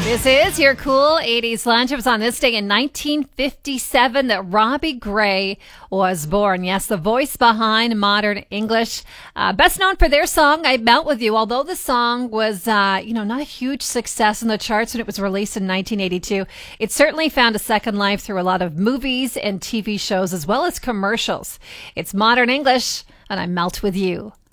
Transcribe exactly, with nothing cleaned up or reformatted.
This is your cool eighties lunch. It was on this day in nineteen fifty-seven that Robbie Gray was born. Yes, the voice behind Modern English. Uh, best known for their song, I Melt With You. Although the song was, uh, you know, not a huge success in the charts when it was released in nineteen eighty-two, it certainly found a second life through a lot of movies and T V shows as well as commercials. It's Modern English, and I Melt With You.